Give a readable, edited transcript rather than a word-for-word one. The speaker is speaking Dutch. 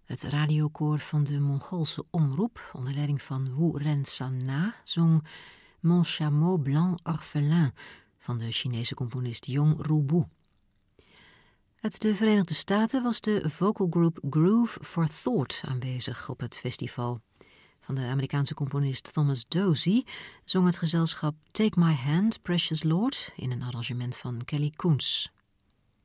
Het radiokoor van de Mongoolse omroep, onder leiding van Wu Ren-san Na, zong Mon chameau blanc orphelin van de Chinese componist Yong Rubu. Uit de Verenigde Staten was de vocal group Groove for Thought aanwezig op het festival. Van de Amerikaanse componist Thomas Dozy zong het gezelschap Take My Hand, Precious Lord in een arrangement van Kelly Koens.